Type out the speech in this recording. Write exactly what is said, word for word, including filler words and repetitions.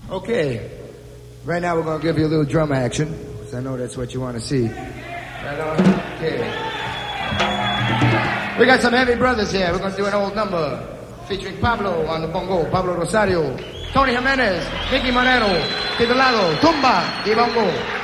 Okay. Right now we're going to give you a little drum action, because I know that's what you want to see. Right on? Okay. We got some heavy brothers here. We're going to do an old number featuring Pablo on the bongo, Pablo Rosario, Tony Jimenez, Nicky Manero, titulado Tumba y Bongo.